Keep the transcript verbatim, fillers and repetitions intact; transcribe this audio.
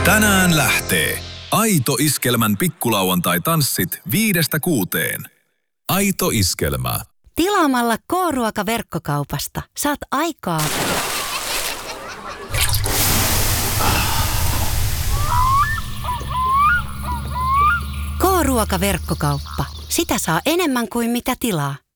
Tänään lähtee Aito Iskelmän pikkulauantai-tanssit viidestä kuuteen. Aito Iskelmä. Tilaamalla K-ruoka-verkkokaupasta saat aikaa K-ruoka-verkkokauppa. Sitä saa enemmän kuin mitä tilaa.